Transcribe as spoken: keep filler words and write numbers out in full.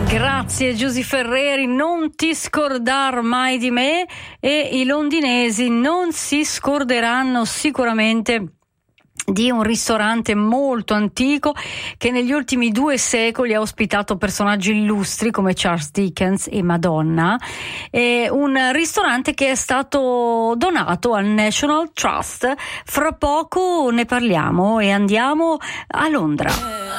Grazie Giusy Ferreri, non ti scordar mai di me, e i londinesi non si scorderanno sicuramente di un ristorante molto antico che negli ultimi due secoli ha ospitato personaggi illustri come Charles Dickens e Madonna, e un ristorante che è stato donato al National Trust. Fra poco ne parliamo e andiamo a Londra.